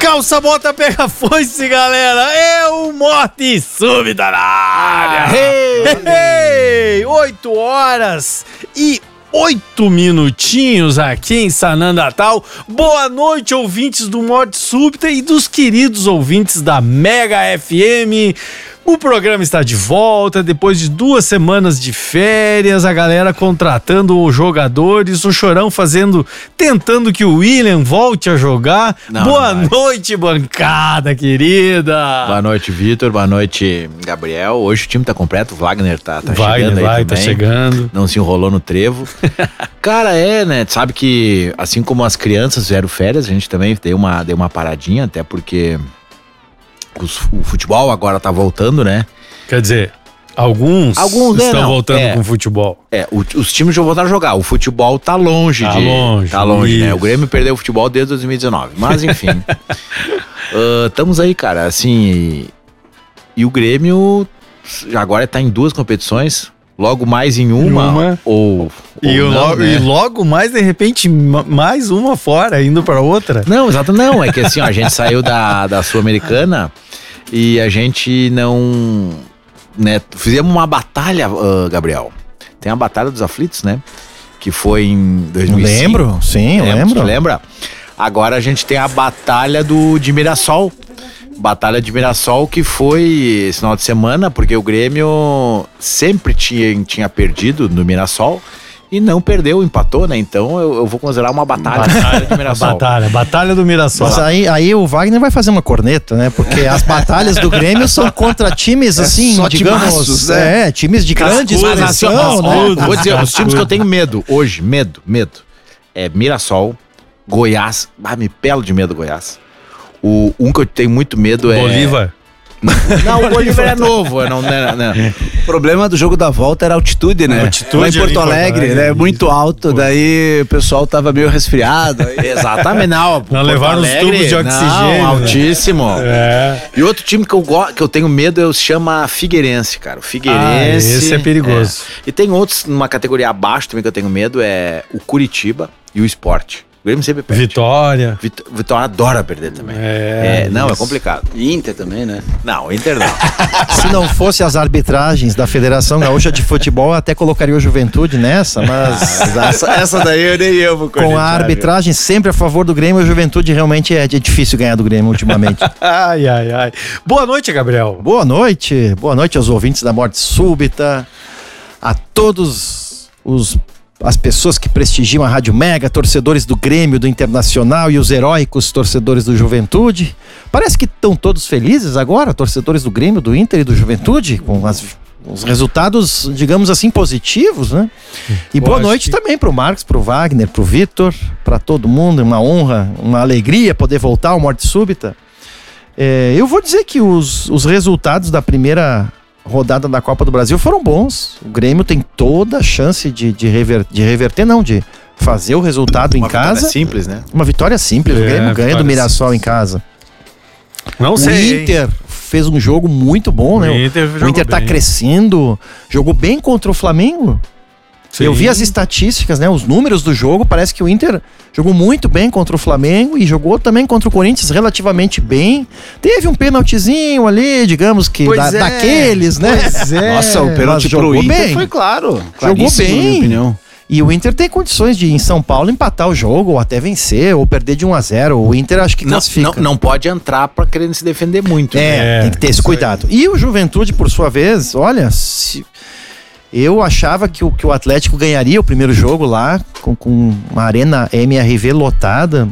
Calça, bota, pega, foice, galera. É o Morte Súbita na área. 8 horas e 8 minutinhos aqui em Sanandatal. Boa noite, ouvintes do Morte Súbita e dos queridos ouvintes da Mega FM. O programa está de volta, depois de 2 semanas de férias, a galera contratando os jogadores, o Chorão tentando que o William volte a jogar. Boa noite, bancada querida. Boa noite, Vitor, boa noite, Gabriel. Hoje o time tá completo, o Wagner tá chegando aí também. Tá chegando. Não se enrolou no trevo. Cara, né, sabe que assim como as crianças fizeram férias, a gente também deu uma paradinha, até porque o futebol agora tá voltando, né? Quer dizer, alguns estão voltando com o futebol. Os times já voltaram a jogar. O futebol tá longe. Tá longe, né? O Grêmio perdeu o futebol desde 2019. Mas, enfim. Estamos aí, cara, assim. E o Grêmio agora tá em 2 competições. Logo mais em uma. E logo mais, de repente, mais uma fora, indo pra outra. Não, exato, não. É que assim, ó, a gente saiu da Sul-Americana e a gente não... né, fizemos uma batalha, Gabriel. Tem a Batalha dos Aflitos, né? Que foi em 2005. Lembro, sim, eu lembro. Lembra? Agora a gente tem a Batalha de Mirassol. Batalha de Mirassol, que foi esse final de semana, porque o Grêmio sempre tinha perdido no Mirassol e não perdeu, empatou, né? Então eu vou considerar uma batalha de Mirassol. Batalha do Mirassol. Mas aí o Wagner vai fazer uma corneta, né? Porque as batalhas do Grêmio são contra times assim, digamos, timaços, né? Times de grande expressão, né? Vou dizer, os times que eu tenho medo hoje, medo, é Mirassol, Goiás, me pelo de medo Goiás. Um que eu tenho muito medo é... Bolívar? Não, o Bolívar é novo. Não. O problema do jogo da volta era a altitude, né? Lá em Porto Alegre, né? Muito alto, daí o pessoal tava meio resfriado. Exatamente, não levaram os tubos de oxigênio. Não, altíssimo. E outro time que eu tenho medo se chama Figueirense, cara. O Figueirense. Esse é perigoso. E tem outros numa categoria abaixo também que eu tenho medo, é o Curitiba e o Sport. O Grêmio sempre perde. Vitória. Vitória adora perder também. É complicado. E Inter também, né? Não, Inter não. Se não fosse as arbitragens da Federação Gaúcha de Futebol, até colocaria o Juventude nessa, mas... essa daí nem eu vou com a arbitragem sempre a favor do Grêmio, o Juventude realmente é difícil ganhar do Grêmio ultimamente. Ai. Boa noite, Gabriel. Boa noite aos ouvintes da Morte Súbita, a todos as pessoas que prestigiam a Rádio Mega, torcedores do Grêmio, do Internacional e os heróicos torcedores do Juventude. Parece que estão todos felizes agora, torcedores do Grêmio, do Inter e do Juventude, com os resultados, digamos assim, positivos, né? E boa noite também pro Marcos, pro Wagner, pro Vitor, para todo mundo, uma honra, uma alegria poder voltar ao Morte Súbita. Eu vou dizer que os resultados da primeira rodada da Copa do Brasil foram bons. O Grêmio tem toda a chance de reverter, de fazer o resultado em casa. Uma vitória simples, né? Uma vitória simples. O Grêmio ganha do Mirassol em casa. Não sei. O Inter fez um jogo muito bom, né? O Inter tá crescendo, jogou bem contra o Flamengo. Sim. Eu vi as estatísticas, né? Os números do jogo, parece que o Inter jogou muito bem contra o Flamengo e jogou também contra o Corinthians relativamente bem. Teve um pênaltizinho ali, digamos que daqueles, né? Nossa, o pênalti pro Inter foi claro. Jogou bem. Na minha opinião. E o Inter tem condições de, em São Paulo, empatar o jogo, ou até vencer, ou perder de 1-0. O Inter acho que classifica. Não pode entrar pra querer se defender muito. Tem que ter esse cuidado. E o Juventude, por sua vez, olha... Eu achava que o Atlético ganharia o primeiro jogo lá, com uma arena MRV lotada.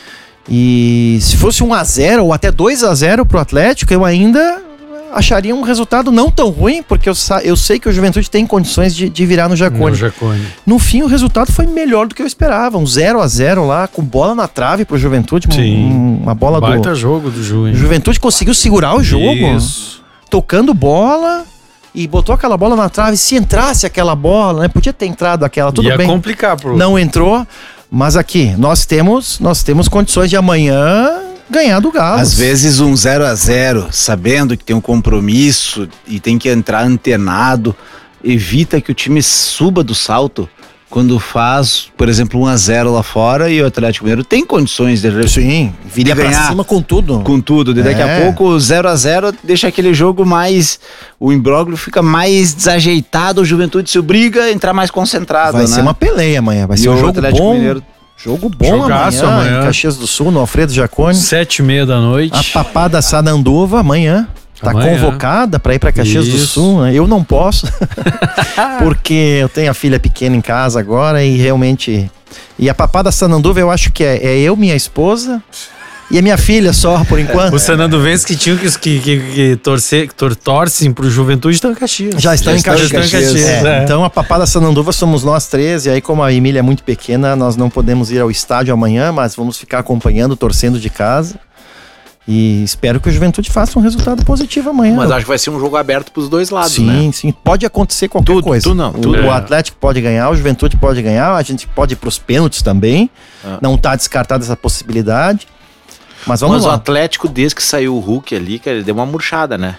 E se fosse 1-0 ou até 2-0 pro Atlético, eu ainda acharia um resultado não tão ruim, porque eu sei que o Juventude tem condições de virar no Jacone. No fim, o resultado foi melhor do que eu esperava. Um 0-0 lá, com bola na trave pro Juventude. Uma bola baita jogo do Ju. O Juventude conseguiu segurar o jogo. Isso. Tocando bola... E botou aquela bola na trave. Se entrasse aquela bola, né? Podia ter entrado aquela, tudo bem. Ia complicar, não entrou, mas aqui, nós temos condições de amanhã ganhar do Galo. Às vezes um 0-0, sabendo que tem um compromisso e tem que entrar antenado, evita que o time suba do salto quando faz, por exemplo, 1-0 lá fora e o Atlético Mineiro tem condições de Sim, viria pra cima com tudo. Com tudo. Daqui a pouco, 0-0 deixa aquele jogo mais... O imbróglio fica mais desajeitado, o Juventude se obriga a entrar mais concentrado, Vai ser uma peleia amanhã, vai ser um jogo Atlético bom. Mineiro. Jogo bom amanhã, em Caxias do Sul, no Alfredo Jaconi. 7h30 da noite. A Papada Sananduva amanhã. Tá convocada para ir para Caxias do Sul, né? Eu não posso, porque eu tenho a filha pequena em casa agora e realmente... E a Papada Sananduva eu acho que é eu, minha esposa e a minha filha só, por enquanto. Os sananduvenses que tinham que torcem pro Juventude estão em Caxias. Já estão em Caxias. Então a Papada Sananduva somos nós 3, e aí como a Emília é muito pequena, nós não podemos ir ao estádio amanhã, mas vamos ficar acompanhando, torcendo de casa. E espero que o Juventude faça um resultado positivo amanhã. Mas acho que vai ser um jogo aberto pros dois lados, sim, né? Sim. Pode acontecer qualquer coisa. O Atlético pode ganhar, o Juventude pode ganhar, a gente pode ir pros pênaltis também. Não tá descartada essa possibilidade. Mas vamos lá. O Atlético, desde que saiu o Hulk ali, cara, ele deu uma murchada, né?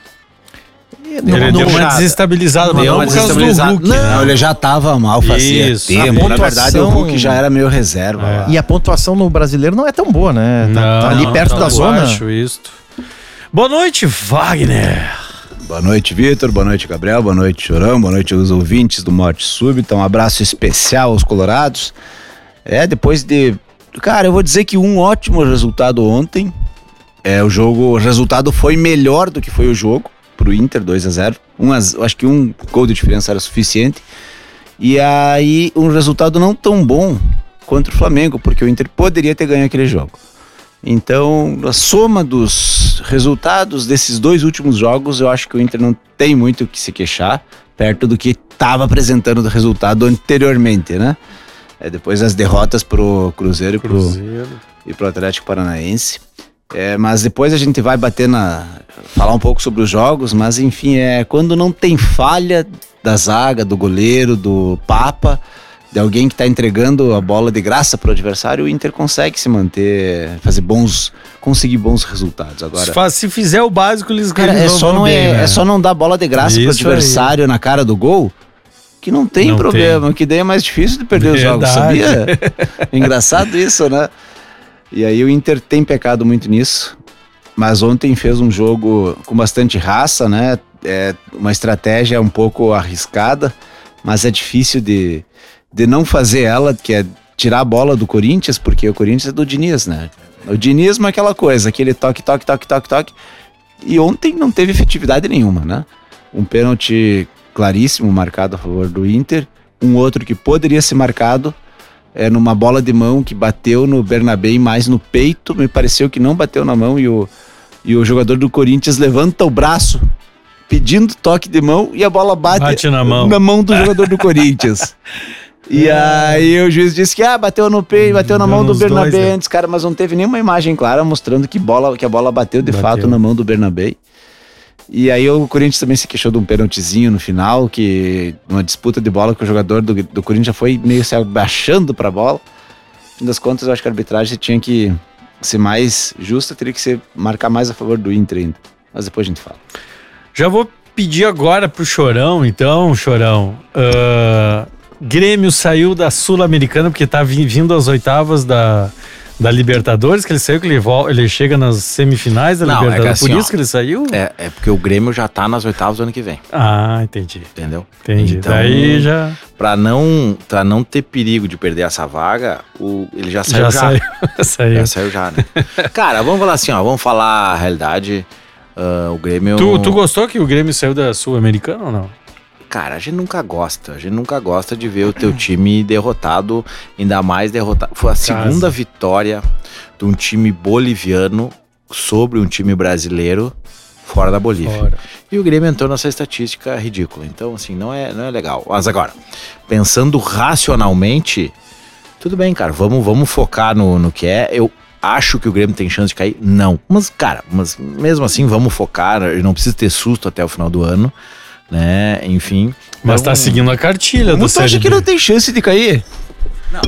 Ele deu uma desestabilizada, não por causa do Hulk. Não, ele já tava mal fazia tempo. Na verdade, o Hulk já era meio reserva. E a pontuação no Brasileiro não é tão boa, né? Tá ali perto da zona. Boa noite, Wagner. Boa noite, Vitor. Boa noite, Gabriel. Boa noite, Chorão. Boa noite aos ouvintes do Morte Súbita. Um abraço especial aos colorados. Depois de... Cara, eu vou dizer que um ótimo resultado ontem. O resultado foi melhor do que foi o jogo. Pro Inter, 2-0. Acho que um gol de diferença era suficiente. E aí, um resultado não tão bom contra o Flamengo, porque o Inter poderia ter ganho aquele jogo. Então, a soma dos resultados desses dois últimos jogos, eu acho que o Inter não tem muito o que se queixar, perto do que estava apresentando do resultado anteriormente, né? Depois das derrotas pro Cruzeiro e pro Atlético Paranaense. Mas depois a gente vai falar um pouco sobre os jogos, mas enfim, quando não tem falha da zaga, do goleiro, do Papa, de alguém que está entregando a bola de graça pro adversário, o Inter consegue se manter, conseguir bons resultados. Agora, se fizer o básico, eles ganham. É só não dar bola de graça pro adversário na cara do gol, que não tem problema, que daí é mais difícil de perder os jogos, sabia? Engraçado isso, né? E aí o Inter tem pecado muito nisso, mas ontem fez um jogo com bastante raça, né? Uma estratégia um pouco arriscada, mas é difícil de não fazer ela, que é tirar a bola do Corinthians, porque o Corinthians é do Diniz, né? O Diniz é aquela coisa, aquele toque, e ontem não teve efetividade nenhuma, né? Um pênalti claríssimo marcado a favor do Inter, um outro que poderia ser marcado, numa bola de mão que bateu no Bernabé mais no peito, me pareceu que não bateu na mão, e o jogador do Corinthians levanta o braço pedindo toque de mão e a bola bate na mão do jogador do Corinthians. E aí o juiz disse que bateu no peito, bateu na mão do Bernabé antes, cara, mas não teve nenhuma imagem clara mostrando que a bola bateu de fato na mão do Bernabé. E aí o Corinthians também se queixou de um pênaltizinho no final, que uma disputa de bola que o jogador do Corinthians foi meio se abaixando pra bola. No fim das contas, eu acho que a arbitragem tinha que ser mais justa, teria que marcar mais a favor do Inter ainda. Mas depois a gente fala. Já vou pedir agora pro Chorão, então, Chorão. Grêmio saiu da Sul-Americana porque tá vindo às oitavas da Libertadores, que ele saiu, que ele chega nas semifinais da Libertadores. Assim, por isso que ele saiu? É porque o Grêmio já tá nas oitavas do ano que vem. Entendi. Entendeu? Entendi. Então, daí já... Pra não ter perigo de perder essa vaga, ele já saiu. Já saiu já, né? Cara, vamos falar assim, vamos falar a realidade. O Grêmio... Tu gostou que o Grêmio saiu da Sul-Americana ou não? Cara, a gente nunca gosta de ver o teu time derrotado, ainda mais derrotado. Foi a segunda vitória de um time boliviano sobre um time brasileiro fora da Bolívia. E o Grêmio entrou nessa estatística ridícula. Então, assim, não é legal. Mas agora, pensando racionalmente, tudo bem, cara, vamos focar no que é. Eu acho que o Grêmio tem chance de cair? Não. Mas mesmo assim, vamos focar. Eu não preciso ter susto até o final do ano, né? Enfim. Mas tá seguindo a cartilha do Você acha que não tem chance de cair? Não.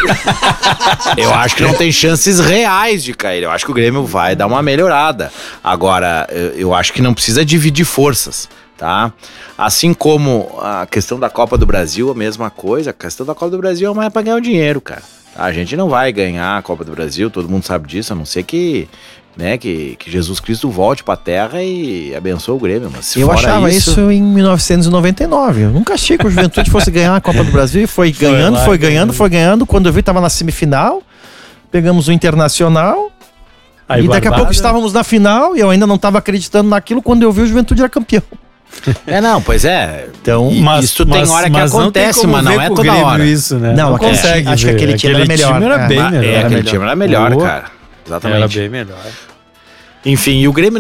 Eu acho que não tem chances reais de cair. Eu acho que o Grêmio vai dar uma melhorada. Agora, eu acho que não precisa dividir forças. tá? Assim como a questão da Copa do Brasil, a mesma coisa. A questão da Copa do Brasil é mais pra ganhar o dinheiro, cara. A gente não vai ganhar a Copa do Brasil, todo mundo sabe disso, a não ser que, né, que Jesus Cristo volte pra terra e abençoe o Grêmio. Mas eu achava isso em 1999. Eu nunca achei que o Juventude fosse ganhar a Copa do Brasil. Foi ganhando. Quando eu vi, tava na semifinal. Pegamos o Internacional. Aí, e daqui a pouco estávamos na final e eu ainda não estava acreditando naquilo. Quando eu vi, o Juventude era campeão. Pois é. Então, isso tem hora que acontece, mas não é toda hora. Isso, né? Não consegue. Acho que aquele time era melhor. Aquele time era melhor, cara. Exatamente. Era bem melhor. Enfim, e o Grêmio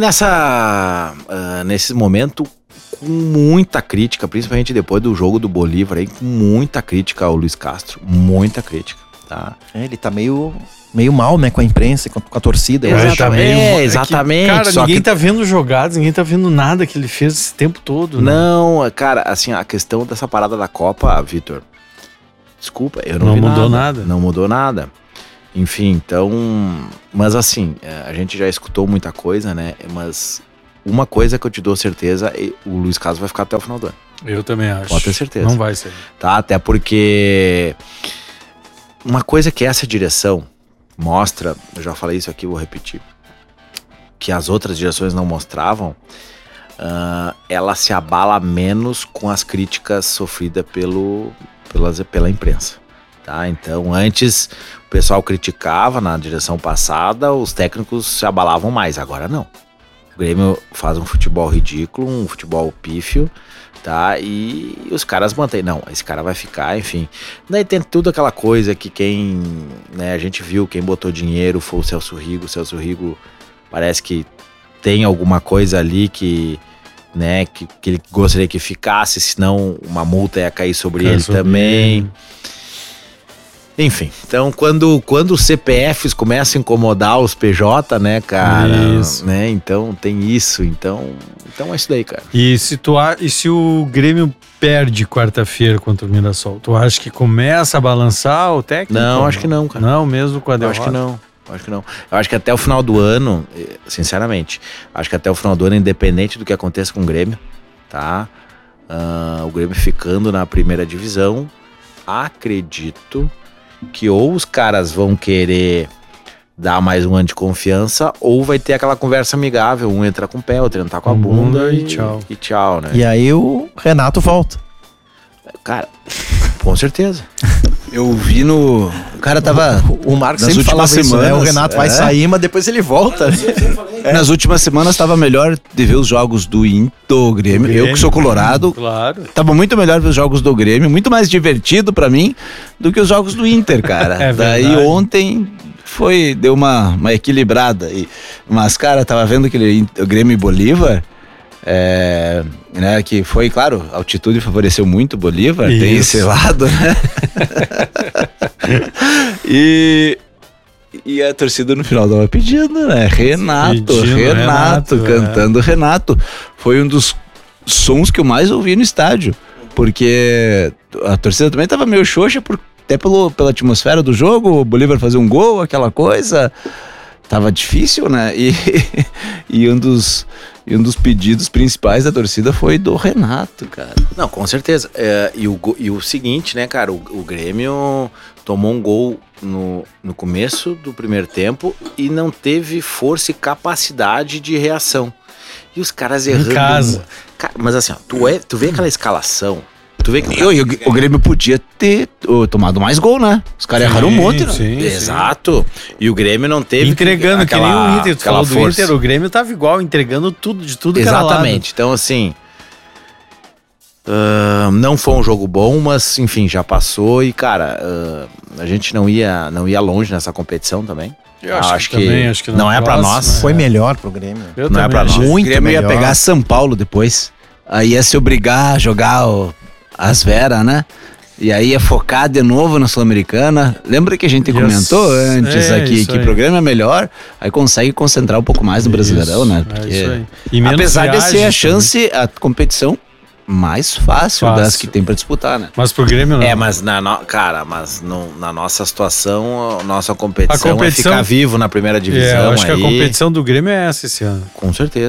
nesse momento, com muita crítica, principalmente depois do jogo do Bolívar, aí, com muita crítica ao Luiz Castro. Muita crítica, tá? Ele tá meio mal, né, com a imprensa, com a torcida. Exatamente. Cara, ninguém tá vendo jogadas, ninguém tá vendo nada que ele fez esse tempo todo. Né? Não, cara, assim, a questão dessa parada da Copa, Vitor, desculpa, eu não vi nada. Não mudou nada. Enfim, então, mas assim, a gente já escutou muita coisa, né, mas uma coisa que eu te dou certeza, o Luiz Castro vai ficar até o final do ano. Eu também acho. Pode ter certeza. Não vai ser. Tá, até porque uma coisa que essa direção mostra, eu já falei isso aqui, vou repetir, que as outras direções não mostravam, ela se abala menos com as críticas sofridas pela imprensa, tá? Então antes o pessoal criticava na direção passada, os técnicos se abalavam mais, agora não. O Grêmio faz um futebol ridículo, um futebol pífio, tá? E os caras mantêm, não, esse cara vai ficar, enfim. Daí tem tudo aquela coisa que a gente viu, quem botou dinheiro foi o Celso Rigo. O Celso Rigo parece que tem alguma coisa ali que ele gostaria que ficasse, senão uma multa ia cair sobre ele também. Enfim, então quando os CPFs começam a incomodar os PJ, né, cara, né, então tem isso, então é isso daí, cara. E se o Grêmio perde quarta-feira contra o Mirassol, tu acha que começa a balançar o técnico? Não, acho que não, cara. Não, mesmo com a derrota? Acho que não. Eu acho que até o final do ano, sinceramente, acho que até o final do ano, independente do que aconteça com o Grêmio, tá? O Grêmio ficando na primeira divisão, acredito que ou os caras vão querer dar mais um ano de confiança, ou vai ter aquela conversa amigável, um entra com o pé, outro entra com a bunda e tchau, né? E aí o Renato volta. Cara, com certeza. Eu vi no... O cara tava... O Marcos sempre falava isso, né? O Renato vai sair, mas depois ele volta. Nas últimas semanas tava melhor de ver os jogos do Grêmio. Eu que sou colorado, claro. Tava muito melhor ver os jogos do Grêmio, muito mais divertido pra mim do que os jogos do Inter, cara. Daí ontem deu uma equilibrada. Mas, cara, tava vendo aquele Grêmio e Bolívar... né, que foi, claro, a altitude favoreceu muito o Bolívar, tem esse lado, né? e a torcida no final tava pedindo, né? Renato, cantando Renato. Foi um dos sons que eu mais ouvi no estádio, porque a torcida também tava meio xoxa, até pela atmosfera do jogo, o Bolívar fazer um gol, aquela coisa... Tava difícil, né? E um dos pedidos principais da torcida foi do Renato, cara. Não, com certeza. E o seguinte, né, cara? O Grêmio tomou um gol no começo do primeiro tempo e não teve força e capacidade de reação. E os caras errando. Em casa. Mas assim, ó, tu vê aquela escalação. Tu vê que o Grêmio podia ter tomado mais gol, né? Os caras erraram um monte, né? Sim. Exato. E o Grêmio não teve... Entregando, que nem o Inter. Tu falou do Inter, o Grêmio tava igual, entregando tudo, de tudo que era lado. Exatamente. Então, assim... não foi um jogo bom, mas, enfim, já passou. E, cara, a gente não ia longe nessa competição também. Eu acho que não é pra nós. Foi melhor pro Grêmio. Não é pra nós. Muito o Grêmio melhor. Ia pegar São Paulo depois. Aí ia se obrigar a jogar as Vera, né? E aí ia focar de novo na Sul-Americana. Lembra que a gente comentou antes aqui que o programa é melhor, aí consegue concentrar um pouco mais no Brasileirão, né? Porque apesar de ser a competição mais fácil das que tem pra disputar, né? Mas pro Grêmio não. Mas na nossa situação, a nossa competição é ficar vivo na primeira divisão. Eu acho que a competição do Grêmio é essa esse ano. Com certeza.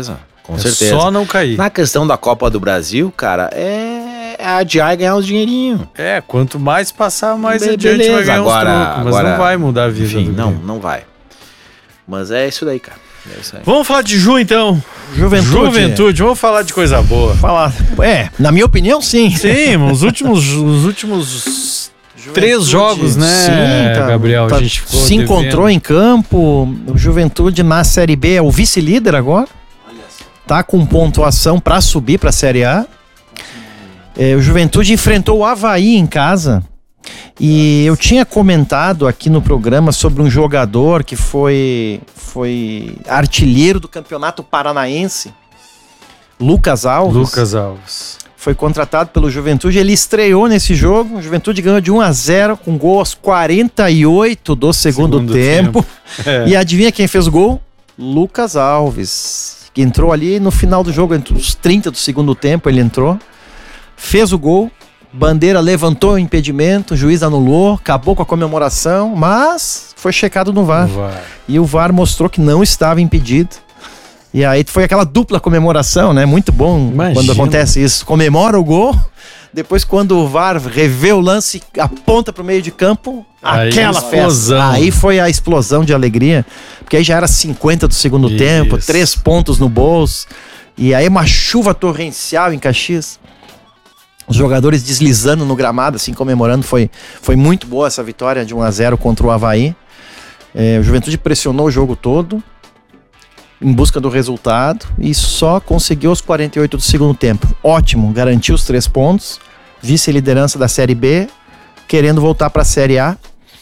Com certeza. Só não cair. Na questão da Copa do Brasil, cara, adiar e ganhar os dinheirinhos. Quanto mais passar, mais adiante vai ganhar uns trocos. Mas não vai mudar a vida. Enfim, não vai. Mas é isso daí, cara. Vamos falar de Ju, então. Juventude. Vamos falar de coisa boa. Na minha opinião, sim. Sim, os últimos 3 jogos, né? Sim, Gabriel, a gente ficou se encontrou em campo. O Juventude na Série B é o vice-líder agora. Tá com pontuação para subir para a Série A. O Juventude enfrentou o Avaí em casa. E eu tinha comentado aqui no programa sobre um jogador que foi artilheiro do Campeonato Paranaense, Lucas Alves. Foi contratado pelo Juventude, ele estreou nesse jogo, o Juventude ganhou de 1-0 com gol aos 48 do segundo tempo. E adivinha quem fez o gol? Lucas Alves, que entrou ali no final do jogo, entre os 30 do segundo tempo ele entrou, fez o gol. Bandeira levantou o impedimento, o juiz anulou, acabou com a comemoração, mas foi checado no VAR. E o VAR mostrou que não estava impedido. E aí foi aquela dupla comemoração, né? Muito bom. Imagina. Quando acontece isso. Comemora o gol, depois quando o VAR revê o lance, aponta para o meio de campo, aquela festa. Aí foi a explosão de alegria, porque aí já era 50 do segundo tempo, 3 pontos no bolso, e aí uma chuva torrencial em Caxias. Os jogadores deslizando no gramado, assim, comemorando. Foi muito boa essa vitória de 1-0 contra o Avaí. O Juventude pressionou o jogo todo em busca do resultado e só conseguiu os 48 do segundo tempo. Ótimo, garantiu os 3 pontos. Vice-liderança da Série B, querendo voltar para a Série A.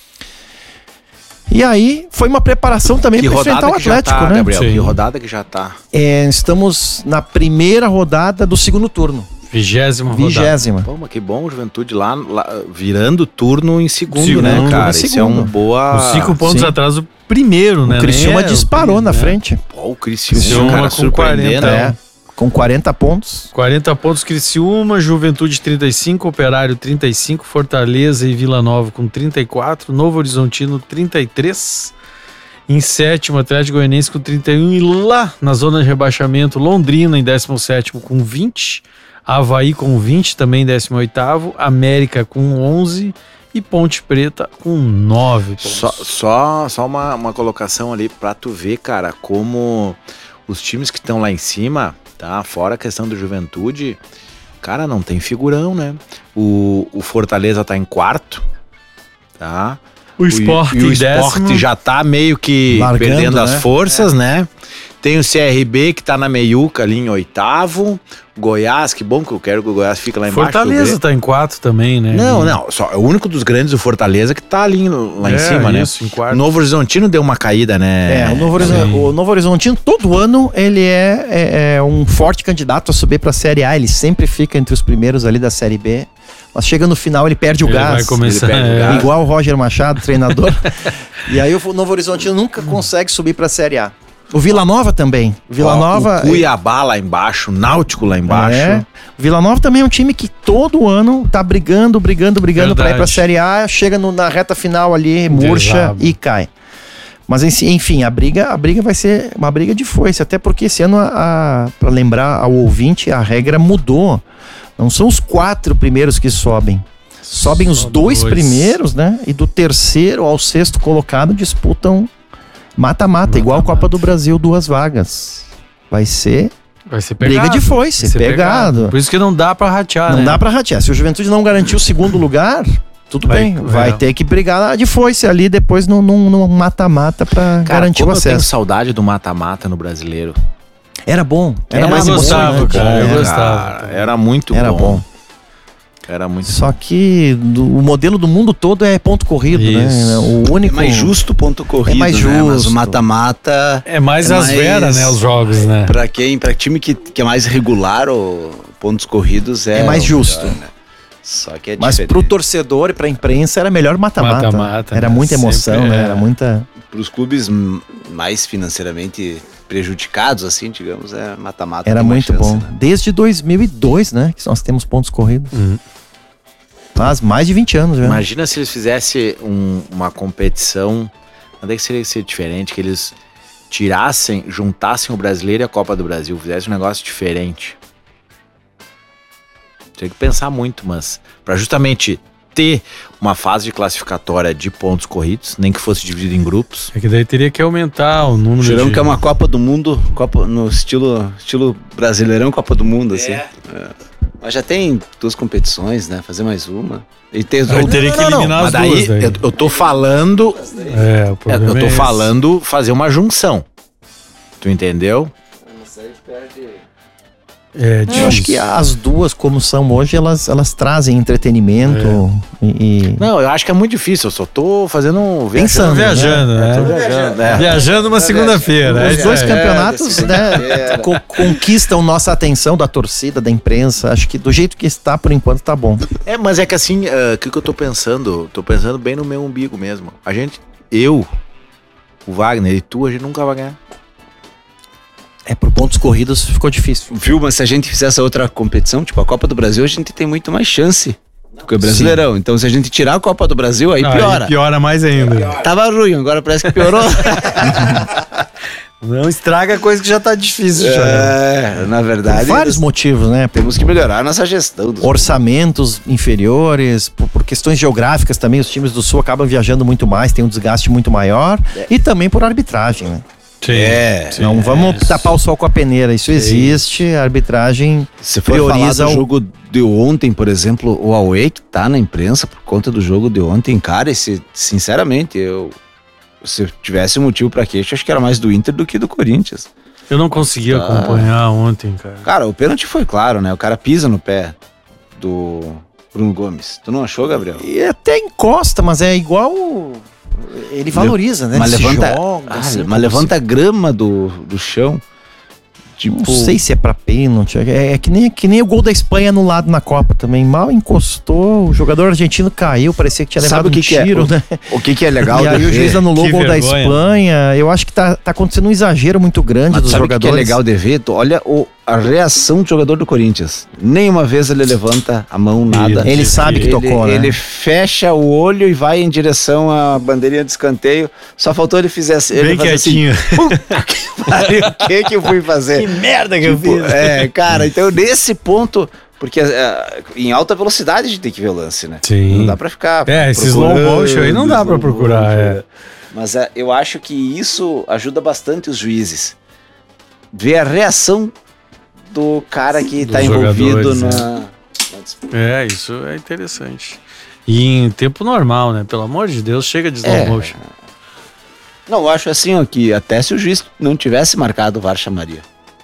E aí, foi uma preparação também para enfrentar o Atlético, né? Gabriel, que rodada que já tá? Estamos na primeira rodada do segundo turno. 20ª rodada. Pô, mas que bom, Juventude lá virando turno em segundo, né, cara? Isso é um boa... Os 5 pontos atrás do primeiro, né? O Criciúma disparou na frente. Pô, o Criciúma, cara, com 40. Com 40 pontos. 40 pontos Criciúma, Juventude 35, Operário 35, Fortaleza e Vila Nova com 34, Novo Horizontino 33, em 7º Atlético Goianiense com 31 e lá na zona de rebaixamento Londrina em 17º com 20, Avaí com 20 também 18º, América com 11 e Ponte Preta com 9 pontos. Só uma colocação ali pra tu ver, cara, como os times que estão lá em cima, tá? Fora a questão do Juventude, cara, não tem figurão, né? O Fortaleza tá em 4º, tá? O Sport já tá meio que perdendo as forças, né? Tem o CRB que tá na meiuca ali em 8º. Goiás, que bom que eu quero que o Goiás fique lá embaixo. Fortaleza tá em 4 também, né? Não, só é o único dos grandes, o Fortaleza, que tá ali lá em cima, isso, né? Em 4. O Novo Horizontino deu uma caída, né? O Novo Horizontino, todo ano, ele é um forte candidato a subir pra Série A. Ele sempre fica entre os primeiros ali da Série B. Mas chega no final, ele perde o gás. Vai começar, igual o Roger Machado, treinador. E aí o Novo Horizontino nunca consegue subir pra Série A. O Vila Nova também. O Cuiabá lá embaixo, o Náutico lá embaixo. O Vila Nova também é um time que todo ano tá brigando pra ir pra Série A, chega na reta final ali, murcha e cai. Mas enfim, a briga vai ser uma briga de foice, até porque esse ano, pra lembrar ao ouvinte, a regra mudou. Não são os 4 primeiros que sobem. Sobem os 2 primeiros, né? E do 3º ao 6º colocado disputam mata-mata, igual a Copa do Brasil, 2 vagas. Vai ser pegado. Briga de foice, pegado. Por isso que não dá pra ratear, Não dá pra ratear. Se o Juventude não garantir o 2º lugar, tudo bem. Vai ter que brigar de foice ali depois no mata-mata pra garantir o acesso. Eu tenho saudade do mata-mata no Brasileiro. Era bom. Era mais emocionante. Eu gostava. Era muito bom. Era muito Só que o modelo do mundo todo é ponto corrido, né? O único... É mais justo ponto corrido, mais justo. Né? Mas o mata-mata... É mais veras, né? Os jogos, né? Pra time que é mais regular, ou pontos corridos é mais justo. Melhor, né? Só que Mas pro torcedor e pra imprensa era melhor mata-mata. Era muita emoção, né? Era muita... Pros clubes mais financeiramente prejudicados, assim, digamos, mata-mata. Era muito bom. Né? Desde 2002, né? Que nós temos pontos corridos. Faz mais de 20 anos já. Imagina se eles fizessem uma competição, onde é que seria diferente, que eles juntassem o Brasileiro e a Copa do Brasil, fizessem um negócio diferente. Tem que pensar muito, mas para justamente ter uma fase de classificatória de pontos corridos, nem que fosse dividido em grupos. É que daí teria que aumentar o número Gerando que é uma Copa do Mundo, no estilo brasileirão, Copa do Mundo, assim. Mas já tem 2 competições, né? Fazer mais uma. E ter teria que eliminar as duas. Daí. Eu tô falando. Eu tô falando fazer uma junção. Tu entendeu? Eu acho que as duas, como são hoje, elas trazem entretenimento e... Não, eu acho que é muito difícil, eu só tô fazendo... Viajando, né? Viajando uma segunda-feira. Os dois campeonatos, né, conquistam nossa atenção da torcida, da imprensa. Acho que do jeito que está, por enquanto, tá bom. Mas é que assim, o que eu tô pensando? Tô pensando bem no meu umbigo mesmo. O Wagner e tu, a gente nunca vai ganhar. Por pontos corridos ficou difícil. Viu, mas se a gente fizesse outra competição, tipo a Copa do Brasil, a gente tem muito mais chance do que o Brasileirão. Sim. Então se a gente tirar a Copa do Brasil, aí piora. Aí piora mais ainda. Tava ruim, agora parece que piorou. Não estraga a coisa que já tá difícil. Na verdade... Por vários motivos, né? Temos que melhorar a nossa gestão. Orçamentos inferiores, por questões geográficas também, os times do Sul acabam viajando muito mais, tem um desgaste muito maior. E também por arbitragem, né? Sim, não vamos tapar o sol com a peneira, isso existe, a arbitragem se for prioriza o jogo de ontem, por exemplo, o Aue que tá na imprensa por conta do jogo de ontem, cara, sinceramente, se eu tivesse motivo pra queixa, acho que era mais do Inter do que do Corinthians. Eu não consegui acompanhar ontem, cara. Cara, o pênalti foi claro, né? O cara pisa no pé do Bruno Gomes. Tu não achou, Gabriel? E até encosta, mas é igual... Ele valoriza, né? Mas levanta a grama do chão. Tipo... Não sei se é pra pênalti. É que nem o gol da Espanha anulado na Copa também. Mal encostou, o jogador argentino caiu, parecia que tinha levado um tiro, né? O que é legal? E aí o juiz anulou o gol da Espanha. Eu acho que tá acontecendo um exagero muito grande dos jogadores. Sabe o que é legal de ver? Olha a reação do jogador do Corinthians. Nenhuma vez ele levanta a mão, nada. Ele sabe que tocou, né? Ele fecha o olho e vai em direção à bandeirinha de escanteio. Só faltou ele fizesse... Bem quietinho. Assim, o que eu fui fazer? Que merda que eu fiz. Cara, então nesse ponto... Porque em alta velocidade a gente tem que ver o lance, né? Sim. Não dá pra ficar... Esse slow motion aí não dá pra procurar, Mas eu acho que isso ajuda bastante os juízes. Ver a reação do cara que tá envolvido na disputa. Isso é interessante. E em tempo normal, né? Pelo amor de Deus, chega de slow motion. Não, eu acho assim, ó, que até se o juiz não tivesse marcado, o VAR chamaria.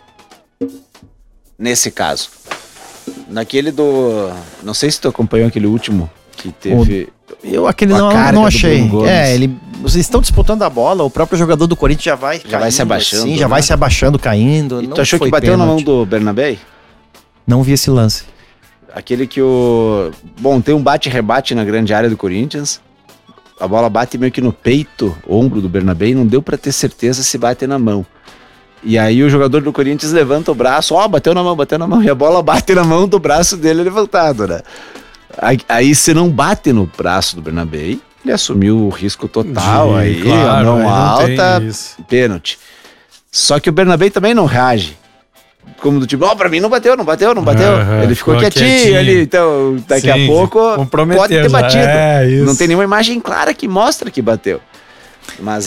Nesse caso. Naquele do... Não sei se tu acompanhou aquele último que teve... Aquele não achei. Vocês estão disputando a bola, o próprio jogador do Corinthians já vai se abaixando. Sim, já vai se abaixando, caindo. E tu achou que bateu na mão do Bernabé? Não vi esse lance. Aquele que Bom, tem um bate-rebate na grande área do Corinthians. A bola bate meio que no peito, ombro do Bernabé, e não deu pra ter certeza se bate na mão. E aí o jogador do Corinthians levanta o braço, bateu na mão, e a bola bate na mão do braço dele levantado, né? Aí se não bate no braço do Bernabé, ele assumiu o risco total, a mão alta, pênalti. Só que o Bernabé também não reage. Como do tipo, pra mim não bateu. Ele ficou quietinho ali, então daqui a pouco pode ter batido. Não tem nenhuma imagem clara que mostra que bateu. Mas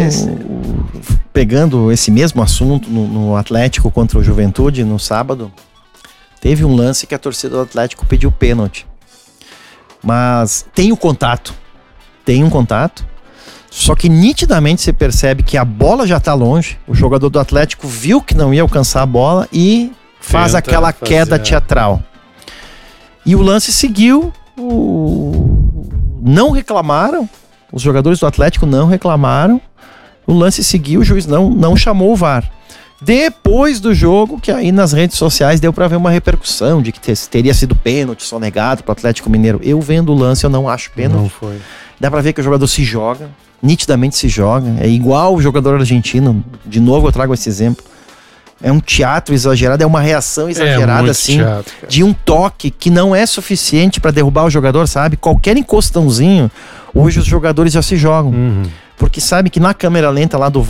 pegando esse mesmo assunto no Atlético contra o Juventude no sábado, teve um lance que a torcida do Atlético pediu pênalti. Mas tem um contato, só que nitidamente você percebe que a bola já tá longe, o jogador do Atlético viu que não ia alcançar a bola e faz aquela queda teatral. E o lance seguiu, não reclamaram, os jogadores do Atlético não reclamaram, o lance seguiu, o juiz não chamou o VAR. Depois do jogo, que aí nas redes sociais deu pra ver uma repercussão de que teria sido pênalti sonegado pro Atlético Mineiro. Eu vendo o lance, eu não acho pênalti. Não foi. Dá pra ver que o jogador se joga, nitidamente se joga. É igual o jogador argentino. De novo eu trago esse exemplo. É um teatro exagerado, é uma reação exagerada assim, teatro, de um toque que não é suficiente pra derrubar o jogador, sabe? Qualquer encostãozinho, hoje os jogadores já se jogam. Porque sabe que na câmera lenta lá do VAR,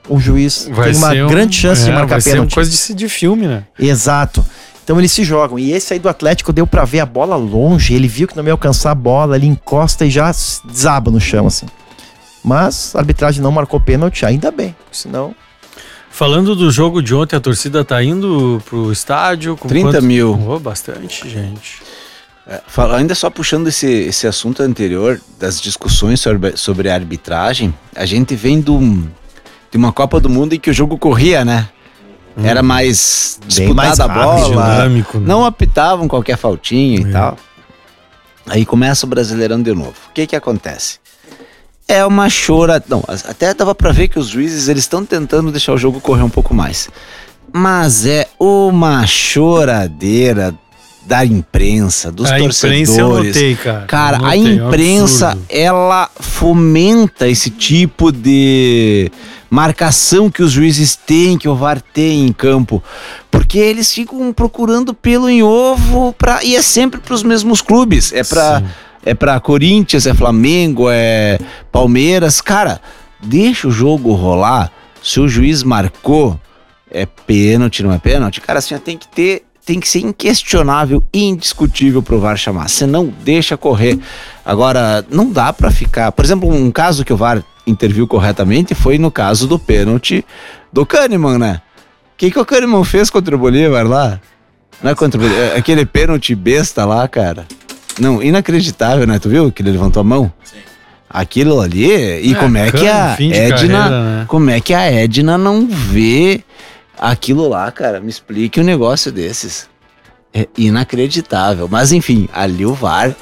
o juiz tem uma grande chance de marcar pênalti. Vai ser uma coisa de filme, né? Exato. Então eles se jogam. E esse aí do Atlético deu pra ver a bola longe. Ele viu que não ia alcançar a bola, ele encosta e já desaba no chão, assim. Mas a arbitragem não marcou pênalti, ainda bem. Senão... Falando do jogo de ontem, a torcida tá indo pro estádio? Com 30 mil. Oh, bastante, gente. Ainda só puxando esse assunto anterior, das discussões sobre a arbitragem, a gente vem de uma Copa do Mundo em que o jogo corria, né? Era mais disputada a bola, dinâmico, né? Não apitavam qualquer faltinha e tal. Aí começa o Brasileirão de novo. O que acontece? É uma chora... Não, até dava pra ver que os juízes eles estão tentando deixar o jogo correr um pouco mais. Mas é uma choradeira da imprensa, dos torcedores. Imprensa eu notei, cara. Cara, a imprensa, ela fomenta esse tipo de marcação que os juízes têm, que o VAR tem em campo, porque eles ficam procurando pelo em ovo e é sempre para os mesmos clubes, é para Corinthians, é Flamengo, é Palmeiras. Cara, deixa o jogo rolar. Se o juiz marcou, é pênalti, não é pênalti? Cara, assim, tem que ser inquestionável e indiscutível pro VAR chamar, senão deixa correr. Agora, não dá pra ficar... Por exemplo, um caso que o VAR interviu corretamente foi no caso do pênalti do Kahneman, né? O que o Kahneman fez contra o Bolívar lá? Não é contra o Bolívar, aquele pênalti besta lá, cara. Não, inacreditável, né? Tu viu que ele levantou a mão? Sim. Aquilo ali... E como é que a Edna... Carreira, né? Como é que a Edna não vê... Aquilo lá, cara, me explique um negócio desses. É inacreditável. Mas enfim, ali o VAR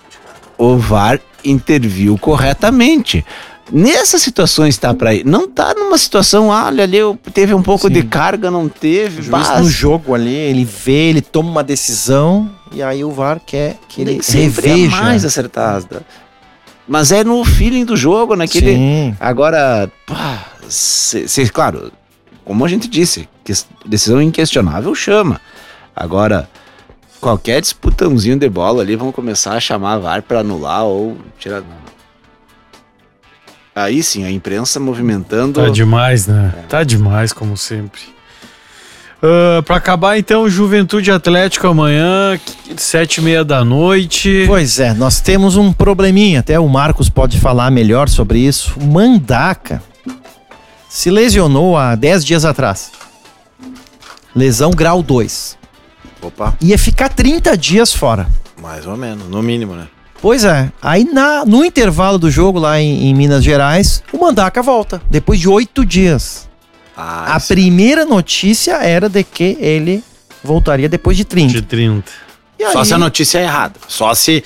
interviu corretamente. Nessas situações tá pra ir. Não tá numa situação, olha ali, teve um pouco de carga, não teve. No jogo ali, ele vê, ele toma uma decisão e aí o VAR quer que ele reveja. É mais acertada. Mas é no feeling do jogo, naquele... Sim. Agora, claro... Como a gente disse, decisão inquestionável chama. Agora, qualquer disputãozinho de bola ali, vão começar a chamar a VAR para anular ou tirar... Aí sim, a imprensa movimentando... Tá demais, né? Tá demais, como sempre. Para acabar, então, Juventude Atlético amanhã, 7h30 da noite. Pois é, nós temos um probleminha, até o Marcos pode falar melhor sobre isso. O Mandaca se lesionou há 10 dias atrás. Lesão grau 2. Opa. Ia ficar 30 dias fora. Mais ou menos, no mínimo, né? Pois é. Aí no intervalo do jogo lá em Minas Gerais, o Mandaca volta. Depois de 8 dias. A primeira notícia era de que ele voltaria depois de 30. De 30. Só se a notícia é errada. Só se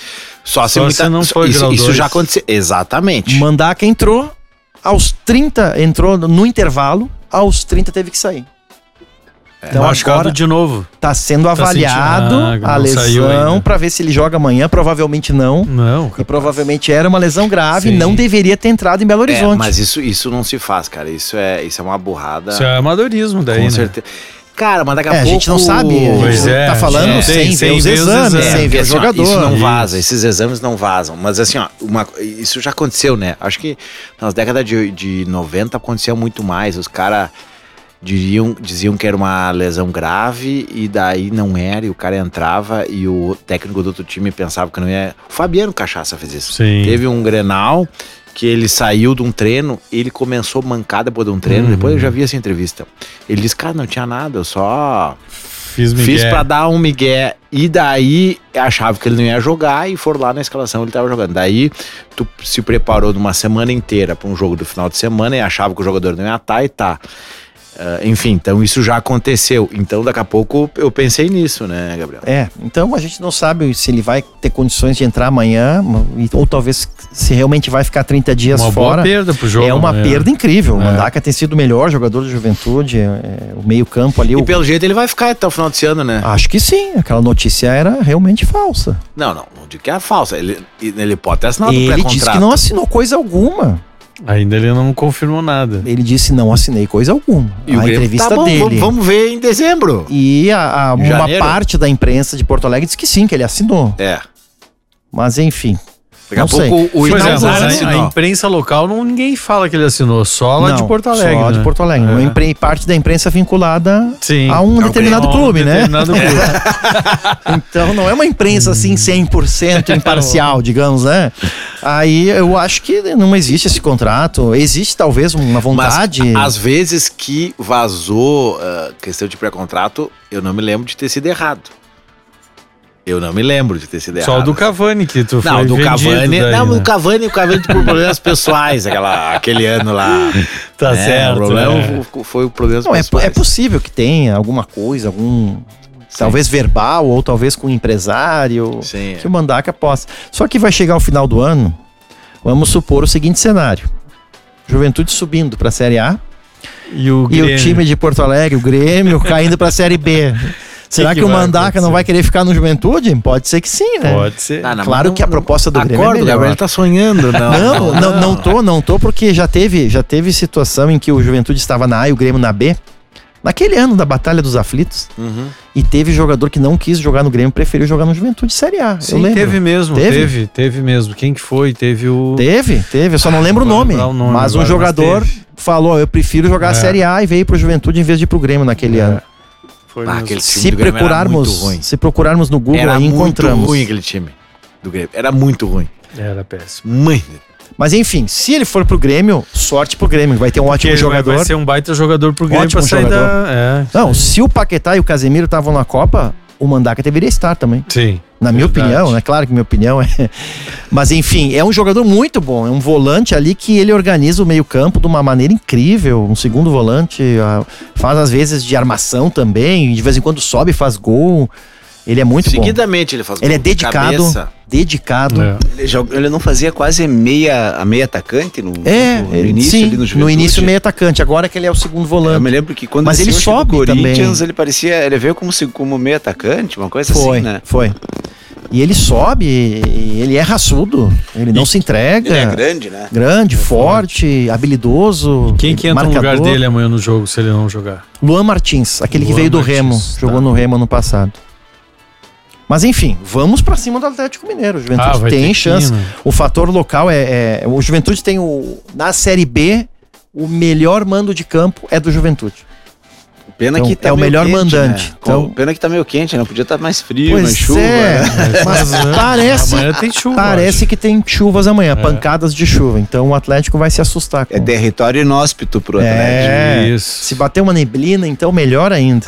não foi grau 2. Isso já aconteceu. Exatamente. O Mandaca entrou... Aos 30, entrou no intervalo, aos 30 teve que sair. Então machucado de novo. Tá sendo avaliado a lesão para ver se ele joga amanhã, provavelmente não. Não. E provavelmente era uma lesão grave, não deveria ter entrado em Belo Horizonte. Mas isso não se faz, cara. Isso é uma burrada. Isso é amadorismo daí, com certeza. Cara, mas daqui a pouco... A gente não sabe, a gente tá falando sem ver os exames, sem ver o jogador. Isso não vaza, esses exames não vazam. Mas assim, ó, isso já aconteceu, né? Acho que nas décadas de 90 acontecia muito mais. Os caras diziam que era uma lesão grave e daí não era, e o cara entrava e o técnico do outro time pensava que não ia... O Fabiano Cachaça fez isso. Sim. Teve um Grenal... que ele saiu de um treino, ele começou a mancar depois de um treino, depois eu já vi essa entrevista. Ele disse, cara, não tinha nada, eu só fiz pra dar um migué. E daí achava que ele não ia jogar e foram lá na escalação, ele tava jogando. Daí tu se preparou de uma semana inteira pra um jogo do final de semana e achava que o jogador não ia estar e tá. Enfim, então isso já aconteceu. Então daqui a pouco eu pensei nisso, né, Gabriel? Então a gente não sabe se ele vai ter condições de entrar amanhã, ou talvez se realmente vai ficar 30 dias fora. Uma boa perda pro jogo. É uma perda incrível. O Mandaca tem sido o melhor jogador da Juventude, o meio campo ali. E pelo jeito ele vai ficar até o final desse ano, né? Acho que sim, aquela notícia era realmente falsa. Não digo que é falsa. Ele pode ter assinado um pré-contrato. Ele disse que não assinou coisa alguma. Ainda ele não confirmou nada. Ele disse não assinei coisa alguma. E a entrevista dele. Vamos ver em dezembro. E uma parte da imprensa de Porto Alegre disse que sim, que ele assinou. É. Mas enfim. Daqui a pouco o a imprensa local ninguém fala que ele assinou, só lá de Porto Alegre. Só de Porto Alegre. Parte da imprensa vinculada a um determinado clube, né? Então não é uma imprensa assim 100% imparcial, digamos, né? Aí eu acho que não existe esse contrato. Existe talvez uma vontade. Mas às vezes que vazou questão de pré-contrato, eu não me lembro de ter sido errado. Só o do Cavani que tu foi vendido. O Cavani por problemas pessoais, aquele ano lá. Tá certo. O problema foi o problema pessoais. É possível que tenha alguma coisa, talvez verbal ou talvez com o empresário, que o Mandaca possa. Só que vai chegar ao final do ano, vamos supor o seguinte cenário. Juventude subindo para a Série A e o time de Porto Alegre, o Grêmio, caindo para a Série B. Será que o Mandaca não vai querer ficar no Juventude? Pode ser que sim, né? Pode ser. Claro que a proposta do Grêmio é melhor. Gabriel tá sonhando. Não tô, porque já teve situação em que o Juventude estava na A e o Grêmio na B. Naquele ano da Batalha dos Aflitos. E teve jogador que não quis jogar no Grêmio, preferiu jogar no Juventude Série A. Sim, teve mesmo. Quem que foi? Teve, eu só não lembro o nome. Mas um jogador falou, eu prefiro jogar a Série A e veio pro Juventude em vez de ir pro Grêmio naquele ano. Se procurarmos no Google, aí encontramos. Era muito ruim aquele time do Grêmio. Era muito ruim. Era péssimo. Mas enfim, se ele for pro Grêmio, sorte pro Grêmio. Vai ter um ótimo jogador. Vai ser um baita jogador pro Grêmio pra sair se o Paquetá e o Casemiro estavam na Copa, o Mandaca deveria estar também. Sim. Na minha opinião, né? Claro que minha opinião é... Mas enfim, é um jogador muito bom. É um volante ali que ele organiza o meio-campo de uma maneira incrível. Um segundo volante, faz às vezes de armação também. De vez em quando sobe e faz gol. Ele é muito bom. Seguidamente ele faz gol. Ele é dedicado. Ele não fazia quase meia atacante no início, sim, ali no Juventude. No início meia atacante, agora que ele é o segundo volante. Eu me lembro que quando ele sobe Corinthians, também. ele veio como meia atacante, uma coisa assim, né? Foi. E ele sobe, ele é raçudo, ele não se entrega. Ele é grande, né? Grande, forte, habilidoso. Quem que entra no lugar dele amanhã no jogo, se ele não jogar? Luan Martins, aquele que veio do Remo, jogou no Remo ano passado. Mas enfim, vamos pra cima do Atlético Mineiro. O Juventude tem chance. O fator local o Juventude tem na Série B, o melhor mando de campo é do Juventude. Pena então, que tá é o melhor quente, mandante. Né? Então, pena que tá meio quente, né? Podia estar mais frio, mais chuva. Mas amanhã tem chuva. Parece que tem chuvas amanhã, pancadas de chuva. Então o Atlético vai se assustar. É território inóspito pro Atlético. Isso. Se bater uma neblina, então melhor ainda.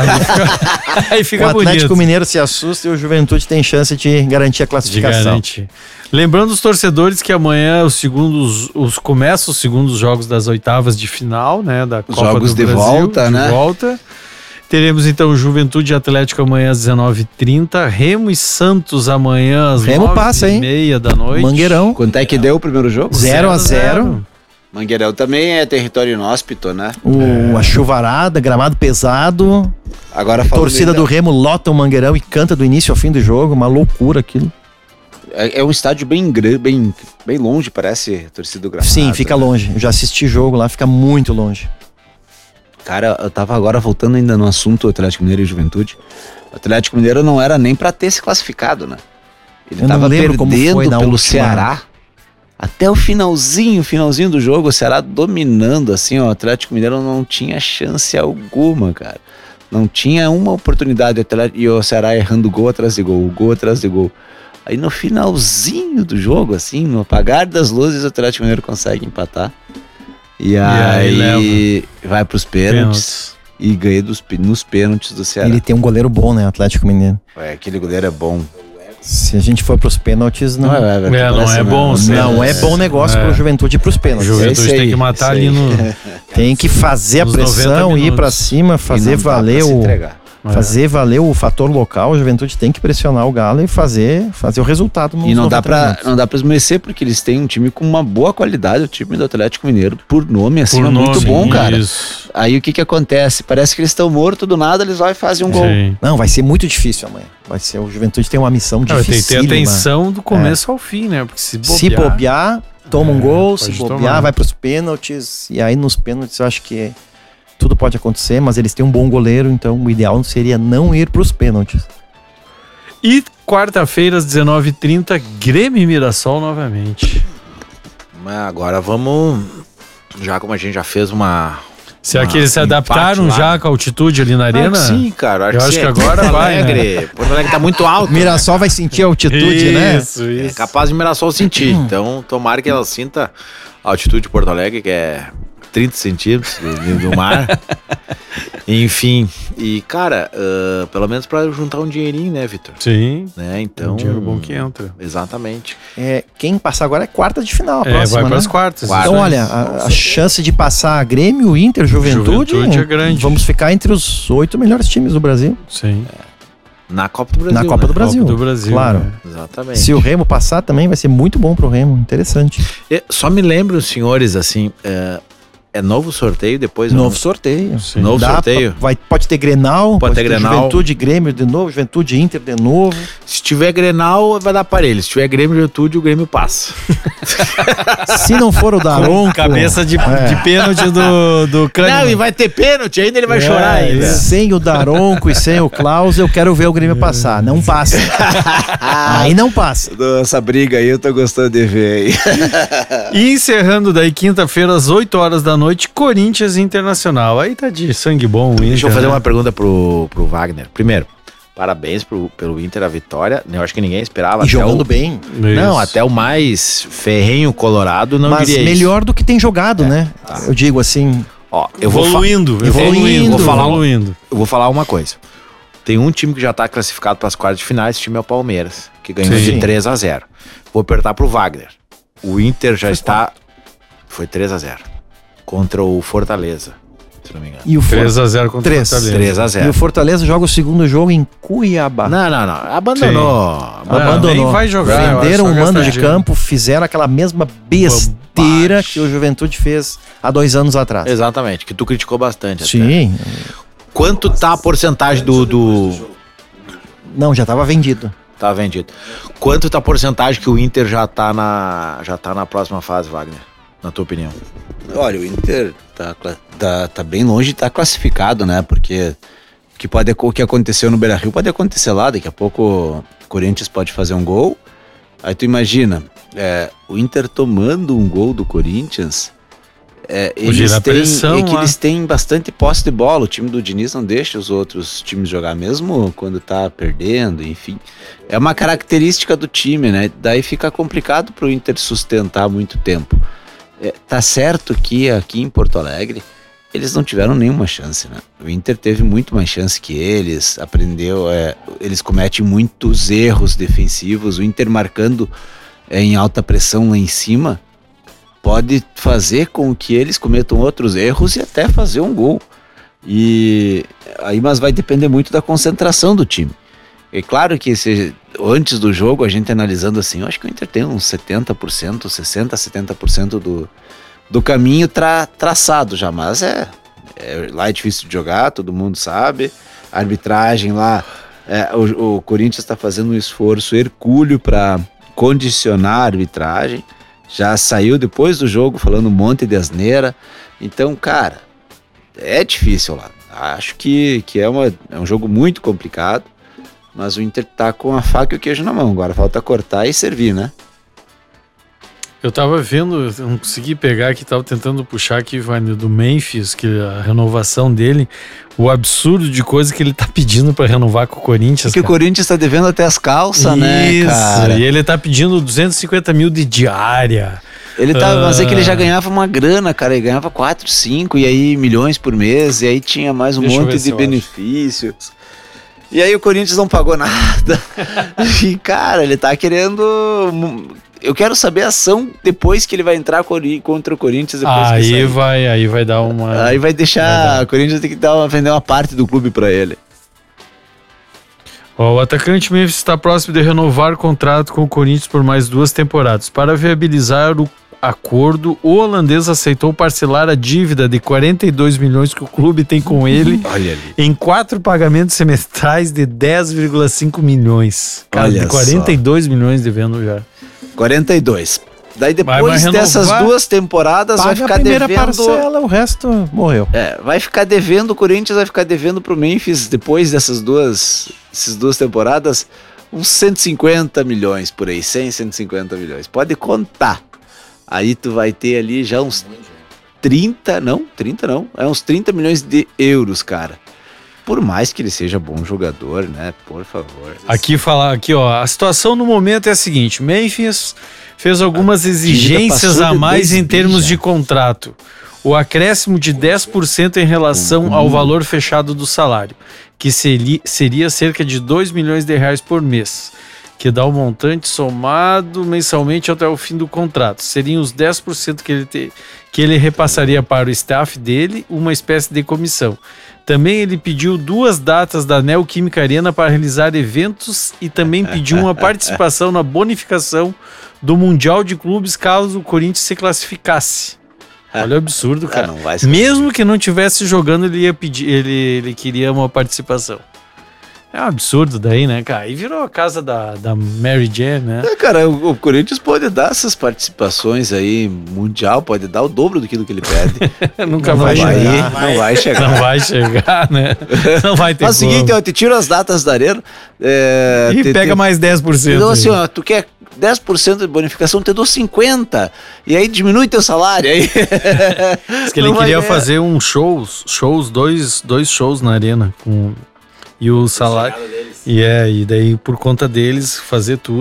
Aí fica bonito. O Atlético Mineiro se assusta e o Juventude tem chance de garantir a classificação. Lembrando os torcedores que amanhã começam os segundos jogos das oitavas de final, né, da Copa jogos do Brasil. Volta, né? Teremos então Juventude e Atlético amanhã às 19h30, Remo e Santos amanhã às 9h30 da noite. Mangueirão. Quanto é que deu o primeiro jogo? 0-0. Mangueirão também é território inóspito, né? A chuvarada, gramado pesado. Agora a torcida do Remo lota o Mangueirão e canta do início ao fim do jogo, uma loucura aquilo. É um estádio bem grande, bem longe, parece, a torcida do Gramado. Sim, fica longe. Eu já assisti jogo lá, fica muito longe. Cara, eu tava agora voltando ainda no assunto Atlético Mineiro e Juventude. O Atlético Mineiro não era nem pra ter se classificado, né? Ele tava perdendo pelo Ceará. Até o finalzinho do jogo, o Ceará dominando, assim, ó, o Atlético Mineiro não tinha chance alguma, cara. Não tinha uma oportunidade, e o Ceará errando gol atrás de gol. Aí no finalzinho do jogo, assim, no apagar das luzes, o Atlético Mineiro consegue empatar. E aí vai pros pênaltis e ganha nos pênaltis do Ceará. Ele tem um goleiro bom, né, Atlético Mineiro. Aquele goleiro é bom. Se a gente for pros pênaltis, não é bom. Não é bom negócio pro Juventude ir pros pênaltis. O Juventude tem que matar ali no... Tem que fazer a pressão, ir pra cima, fazer valer o fator local. O Juventude tem que pressionar o Galo e fazer o resultado. E não dá pra esmorecer, porque eles têm um time com uma boa qualidade, o time do Atlético Mineiro, por nome, assim, é muito bom, cara. Isso. Aí o que acontece? Parece que eles estão mortos, do nada eles vão e fazem um gol. Não, vai ser muito difícil amanhã. O Juventude tem uma missão difícil. Tem que ter atenção do começo ao fim, né? Porque se bobear, toma um gol, se bobear, vai pros pênaltis. E aí nos pênaltis eu acho que tudo pode acontecer, mas eles têm um bom goleiro, então o ideal seria não ir para os pênaltis. E quarta-feira às 19h30, Grêmio e Mirassol novamente. Mas agora vamos, já como a gente já fez Será que eles se adaptaram já com a altitude ali na arena? Sim, cara. Eu acho que agora vai, né? Porto Alegre tá muito alto. Mirassol vai sentir a altitude, né? Isso. É capaz de Mirassol sentir. Então, tomara que ela sinta a altitude de Porto Alegre, que é 30 centímetros do nível do mar. Enfim. E, cara, pelo menos pra juntar um dinheirinho, né, Vitor? Sim. Né? Então, um dinheiro bom que entra. Exatamente. Quem passar agora é quarta de final, a próxima, vai pras quartas. Então, olha, a chance de passar Grêmio, Inter, Juventude é grande. Vamos ficar entre os 8 melhores times do Brasil. Sim. Na Copa do Brasil. Na Copa do Brasil. Copa do Brasil, claro. né? Exatamente. Se o Remo passar também, vai ser muito bom pro Remo. Interessante. Só me lembro, senhores, assim, é novo sorteio depois? Novo sorteio. Sim. Novo sorteio. Pode ter Grenal, pode ter Grenal. Juventude, Grêmio de novo, Juventude, Inter de novo. Se tiver Grenal, vai dar para ele. Se tiver Grêmio e Juventude, o Grêmio passa. Se não for o Daronco... Cabeça de pênalti do Kahneman. Não, e vai ter pênalti ainda, ele vai chorar ainda. Sem o Daronco e sem o Klaus, eu quero ver o Grêmio passar. Não passa. Aí não passa. Essa briga aí eu tô gostando de ver aí. E encerrando daí quinta-feira às 8 horas da noite, Corinthians Internacional. Aí tá de sangue bom. Deixa eu fazer uma pergunta pro Wagner. Primeiro, parabéns pelo Inter, a vitória. Eu acho que ninguém esperava. E jogando bem. Não, até o mais ferrenho colorado não diria isso. Mas melhor do que tem jogado, né? Tá. Eu digo assim... Ó, evoluindo. Eu vou falar uma coisa. Tem um time que já tá classificado para as quartas de finais, esse time é o Palmeiras, que ganhou de 3-0. Vou apertar pro Wagner. O Inter já foi 3-0 contra o Fortaleza, se não me engano. E o 3-0 contra o Fortaleza. 3-0. E o Fortaleza joga o segundo jogo em Cuiabá. Não. Abandonou. Abandonou. Nem vai jogar. Venderam o mando de campo, fizeram aquela mesma besteira que o Juventude fez há 2 anos atrás. Exatamente, que tu criticou bastante. Sim. Até. Quanto tá a porcentagem do... Não, já estava vendido. Tá vendido. Quanto tá a porcentagem que o Inter já tá na próxima fase, Wagner? Na tua opinião? Olha, o Inter tá bem longe de estar classificado, né? Porque o que aconteceu no Beira-Rio pode acontecer lá. Daqui a pouco o Corinthians pode fazer um gol. Aí tu imagina, o Inter tomando um gol do Corinthians... eles têm bastante posse de bola. O time do Diniz não deixa os outros times jogar, mesmo quando tá perdendo, enfim. É uma característica do time, né? Daí fica complicado pro Inter sustentar muito tempo. Tá certo que aqui em Porto Alegre eles não tiveram nenhuma chance, né? O Inter teve muito mais chance que eles, eles cometem muitos erros defensivos. O Inter marcando em alta pressão lá em cima pode fazer com que eles cometam outros erros e até fazer um gol. Mas vai depender muito da concentração do time. É claro que antes do jogo, a gente analisando assim, eu acho que o Inter tem uns 70%, 60%, 70% do caminho traçado já, mas lá é difícil de jogar, todo mundo sabe. A arbitragem lá, o Corinthians está fazendo um esforço hercúleo para condicionar a arbitragem. Já saiu depois do jogo falando um monte de asneira. Então, cara, é difícil lá. Acho que é um jogo muito complicado, mas o Inter tá com a faca e o queijo na mão. Agora falta cortar e servir, né? Eu tava vendo, eu não consegui pegar aqui, tava tentando puxar aqui, Vani, do Memphis, que a renovação dele, o absurdo de coisa que ele tá pedindo pra renovar com o Corinthians. Porque o Corinthians tá devendo até as calças, né, cara? E ele tá pedindo 250 mil de diária. Mas é que ele já ganhava uma grana, cara, ele ganhava 4, 5 e aí milhões por mês, e aí tinha mais um monte de benefícios. E aí o Corinthians não pagou nada. E, cara, ele tá querendo... Eu quero saber a ação depois que ele vai entrar contra o Corinthians. Aí vai dar uma... Aí vai deixar... O Corinthians tem que vender uma parte do clube pra ele. O atacante Memphis está próximo de renovar o contrato com o Corinthians por mais 2 temporadas. Para viabilizar o acordo, o holandês aceitou parcelar a dívida de 42 milhões que o clube tem com ele em 4 pagamentos semestrais de 10,5 milhões. Cara, de 42 milhões devendo já. 42. Daí depois dessas 2 temporadas vai ficar devendo... a primeira parcela, o resto morreu. Vai ficar devendo, o Corinthians vai ficar devendo pro Memphis depois dessas duas temporadas uns 150 milhões por aí, 150 milhões. Pode contar. Aí tu vai ter ali já uns 30 não, é uns 30 milhões de euros, cara. Por mais que ele seja bom jogador, né? Por favor. Aqui, ó, a situação no momento é a seguinte: Memphis fez algumas exigências a mais em termos de contrato. O acréscimo de 10% em relação ao valor fechado do salário, que seria cerca de 2 milhões de reais por mês, que dá o montante somado mensalmente até o fim do contrato. Seriam os 10% que ele repassaria para o staff dele, uma espécie de comissão. Também ele pediu 2 datas da Neoquímica Arena para realizar eventos e também pediu uma participação na bonificação do Mundial de Clubes caso o Corinthians se classificasse. Olha o absurdo, cara. Mesmo que não estivesse jogando, ele ia pedir, ele queria uma participação. É um absurdo daí, né, cara? E virou a casa da Mary Jane, né? Cara, o Corinthians pode dar essas participações aí, mundial, pode dar o dobro do que ele pede. Nunca vai chegar. Não vai chegar. Não vai chegar, né? Não vai ter Mas é o seguinte, ó, te tira as datas da Arena. E pega mais 10%. Então assim, ó, tu quer 10% de bonificação, te dou 50%. E aí diminui teu salário. Aí... Diz que ele queria fazer dois shows na Arena com... E o salário. E daí, por conta deles, fazer tudo.